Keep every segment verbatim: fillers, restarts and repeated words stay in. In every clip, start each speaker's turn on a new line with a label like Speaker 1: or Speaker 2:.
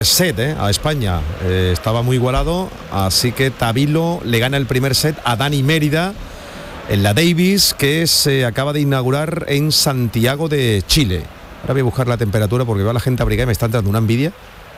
Speaker 1: set eh, a España, eh, estaba muy igualado, así que Tabilo le gana el primer set a Dani Mérida en la Davis, que se acaba de inaugurar en Santiago de Chile. Ahora voy a buscar la temperatura porque veo a la gente abrigada y me está entrando una envidia.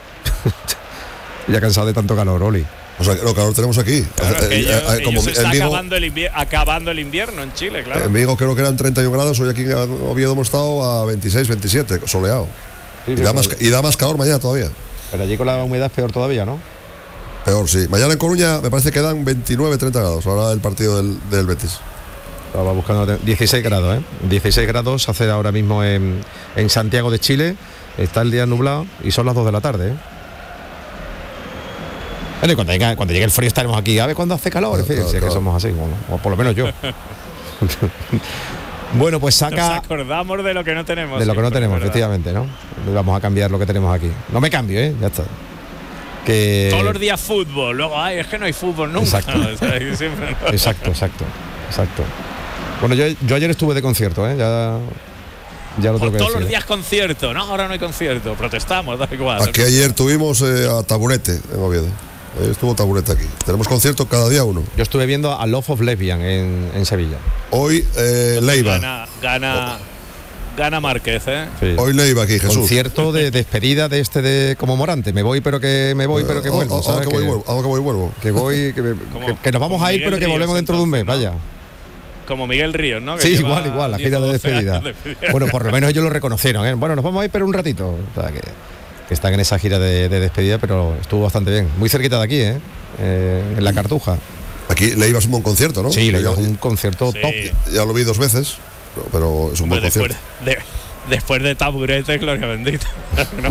Speaker 1: Ya cansado de tanto calor, Oli.
Speaker 2: O sea, lo calor tenemos aquí.
Speaker 3: Claro, es que ellos,
Speaker 2: eh, eh, como
Speaker 3: ellos está
Speaker 2: Vigo,
Speaker 3: acabando, el invier- acabando el invierno en Chile, claro.
Speaker 2: En Vigo creo que eran treinta y uno grados, hoy aquí en Oviedo hemos estado a veintiséis, veintisiete, soleado.
Speaker 1: Sí,
Speaker 2: y,
Speaker 1: sí,
Speaker 2: da más, y da más calor mañana todavía.
Speaker 1: Pero allí con la humedad es peor todavía, ¿no?
Speaker 2: Peor, sí. Mañana en Coruña me parece que dan veintinueve, treinta grados, ahora el partido del, del Betis.
Speaker 1: Estaba buscando dieciséis grados, ¿eh? dieciséis grados hace ahora mismo en, en Santiago de Chile. Está el día nublado y son las dos de la tarde, ¿eh? Bueno, y cuando llegue, cuando llegue el frío estaremos aquí. A ver cuándo hace calor.
Speaker 2: Claro,
Speaker 1: Fíjense
Speaker 2: claro, claro.
Speaker 1: que somos así, bueno, o por lo menos yo. Bueno, pues saca...
Speaker 3: Nos acordamos de lo que no tenemos.
Speaker 1: De lo que no
Speaker 3: siempre,
Speaker 1: tenemos,
Speaker 3: ¿verdad?
Speaker 1: efectivamente, ¿no? Vamos a cambiar lo que tenemos aquí. No me cambio, ¿eh? Ya está. Que...
Speaker 3: Todos los días fútbol, luego, ay, es que no hay fútbol nunca.
Speaker 1: Exacto.
Speaker 3: O sea, que siempre no.
Speaker 1: Exacto, exacto, exacto. Bueno, yo, yo ayer estuve de concierto, ¿eh? Ya, ya lo
Speaker 3: Por
Speaker 1: tengo que
Speaker 3: todos
Speaker 1: decir.
Speaker 3: los días concierto, no, ahora no hay concierto, protestamos, da igual.
Speaker 2: Aquí ayer tuvimos eh, a Taburete en Oviedo. Ahí estuvo Taburete aquí. Tenemos concierto cada día uno.
Speaker 1: Yo estuve viendo a Love of Lesbian en, en Sevilla.
Speaker 2: Hoy eh, Leiva.
Speaker 3: Gana, gana, gana Márquez, ¿eh?
Speaker 1: Sí.
Speaker 2: Hoy Leiva aquí, Jesús.
Speaker 1: Concierto de despedida de este de como Morante. Me voy, pero que me voy, pero que vuelvo.
Speaker 2: Ahora
Speaker 1: ¿sabes?
Speaker 2: que voy y vuelvo. Ahora que voy y vuelvo.
Speaker 1: Que voy, que, me- que- que nos vamos a ir,
Speaker 3: Miguel
Speaker 1: pero que
Speaker 3: Ríos,
Speaker 1: volvemos dentro de un mes,
Speaker 3: entonces, ¿no?
Speaker 1: vaya.
Speaker 3: Como Miguel Ríos, ¿no? Que
Speaker 1: Sí,
Speaker 3: lleva
Speaker 1: igual, igual, la
Speaker 3: diez
Speaker 1: gira
Speaker 3: o
Speaker 1: de
Speaker 3: doce
Speaker 1: despedida.
Speaker 3: años de despedida.
Speaker 1: Bueno, por lo menos ellos lo reconocieron, ¿eh? Bueno, nos vamos a ir, pero un ratito. O sea, que, que están en esa gira de, de despedida, pero estuvo bastante bien. Muy cerquita de aquí, ¿eh? Eh, en la Cartuja.
Speaker 2: Aquí Leiva es un buen concierto, ¿no?
Speaker 1: Sí, le
Speaker 2: ya,
Speaker 1: dio un concierto
Speaker 3: Sí.
Speaker 1: top.
Speaker 2: ya lo vi dos veces, pero es un
Speaker 3: Hombre,
Speaker 2: buen
Speaker 3: después,
Speaker 2: concierto.
Speaker 3: de, después de Taburete, gloria bendita. ¿No?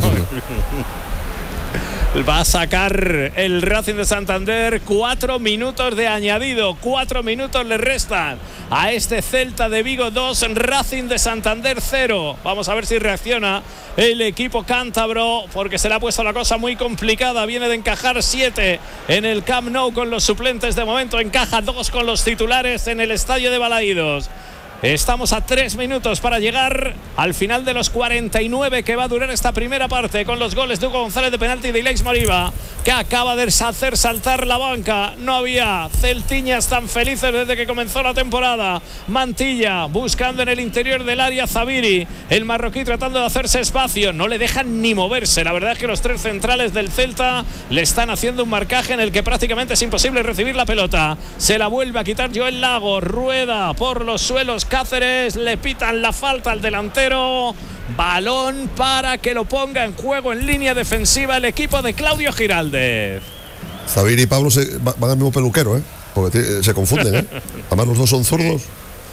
Speaker 3: Va a sacar el Racing de Santander cuatro minutos de añadido. Cuatro minutos le restan a este Celta de Vigo dos, Racing de Santander cero. Vamos a ver si reacciona el equipo cántabro, porque se le ha puesto la cosa muy complicada. Viene de encajar siete en el Camp Nou con los suplentes. De momento encaja dos con los titulares en el estadio de Balaídos. Estamos a tres minutos para llegar al final de los cuarenta y nueve que va a durar esta primera parte, con los goles de Hugo González de penalti y de Ilex Moriba, que acaba de hacer saltar la banca. No había celtiñas tan felices desde que comenzó la temporada. Mantilla buscando en el interior del área, Zabiri, el marroquí tratando de hacerse espacio, no le dejan ni moverse. La verdad es que los tres centrales del Celta le están haciendo un marcaje en el que prácticamente es imposible recibir la pelota. Se la vuelve a quitar Joel Lago, rueda por los suelos Cáceres, le pitan la falta al delantero. Balón para que lo ponga en juego en línea defensiva el equipo de Claudio Giraldez.
Speaker 2: Zabir y Pablo se, va- van al mismo peluquero, ¿eh? Porque t- se confunden, ¿eh? Además los dos son zurdos.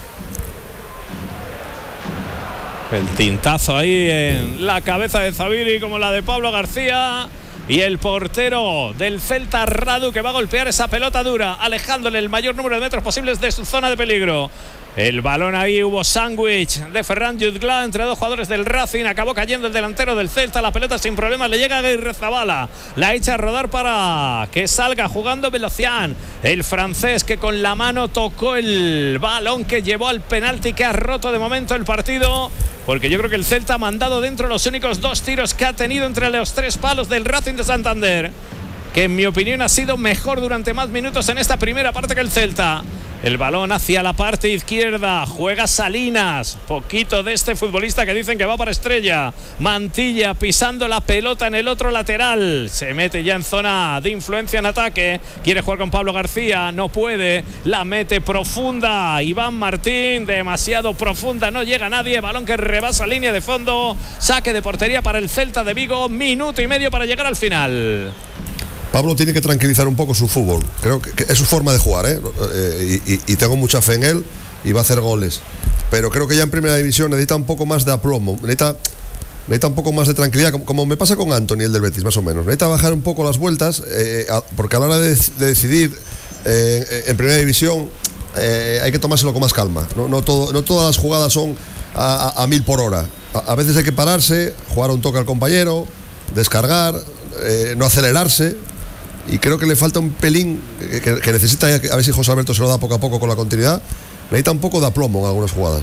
Speaker 3: El tintazo ahí en la cabeza de Zabiri, como la de Pablo García. Y el portero del Celta, Radu, que va a golpear esa pelota dura, alejándole el mayor número de metros posibles de su zona de peligro. El balón ahí, hubo sándwich de Ferran Jutgla entre dos jugadores del Racing. Acabó cayendo el delantero del Celta. La pelota sin problemas le llega a Aguirre Zabala. La echa a rodar para que salga jugando Velocián, el francés, que con la mano tocó el balón que llevó al penalti, que ha roto de momento el partido. Porque yo creo que el Celta ha mandado dentro los únicos dos tiros que ha tenido entre los tres palos del Racing de Santander, que en mi opinión ha sido mejor durante más minutos en esta primera parte que el Celta. El balón hacia la parte izquierda, juega Salinas, poquito de este futbolista que dicen que va para Estrella. Mantilla pisando la pelota en el otro lateral, se mete ya en zona de influencia en ataque, quiere jugar con Pablo García, no puede, la mete profunda Iván Martín, demasiado profunda, no llega nadie, balón que rebasa línea de fondo, saque de portería para el Celta de Vigo, minuto y medio para llegar al final.
Speaker 2: Pablo tiene que tranquilizar un poco su fútbol. Creo que, que es su forma de jugar, ¿eh? Eh, y, y, y tengo mucha fe en él y va a hacer goles. Pero creo que ya en primera división necesita un poco más de aplomo, necesita, necesita un poco más de tranquilidad, como, como me pasa con Anthony, el del Betis, más o menos. Necesita bajar un poco las vueltas, eh, a, porque a la hora de, de decidir eh, en primera división eh, hay que tomárselo con más calma. No, no, todo, no todas las jugadas son a, a, a mil por hora. A, a veces hay que pararse, jugar un toque al compañero, descargar, eh, no acelerarse. Y creo que le falta un pelín que, que, que necesita, a ver si José Alberto se lo da poco a poco con la continuidad. Necesita un poco de aplomo en algunas jugadas.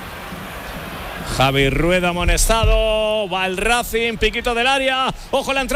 Speaker 3: Javi Rueda amonestado, va el Racing, piquito del área, ojo la entrada.